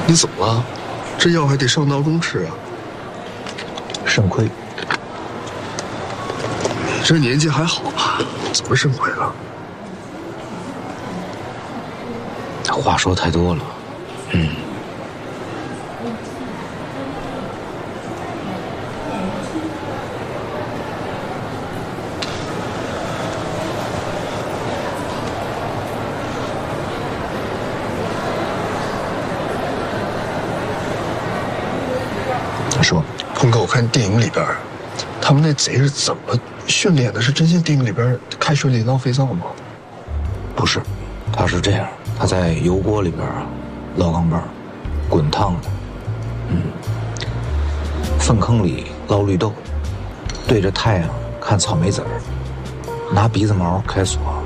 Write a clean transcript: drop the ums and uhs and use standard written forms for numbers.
你怎么了？这药还得上闹钟吃啊？ 肾亏。 你这年纪还好吧？怎么肾亏了？ 话说太多了。说， 鹏哥，我看电影里边，他们那贼是怎么训练的？是真像电影里边开水里捞肥皂吗？ 不是，他是这样，他在油锅里边捞钢镚，滚烫的，粪坑里捞绿豆，对着太阳看草莓籽儿，拿鼻子毛开锁。